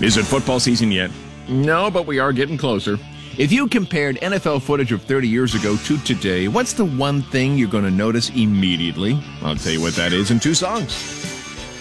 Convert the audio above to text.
Is it football season yet? No, but we are getting closer. If you compared NFL footage of 30 years ago to today, what's the one thing you're going to notice immediately? I'll tell you what that is in two songs.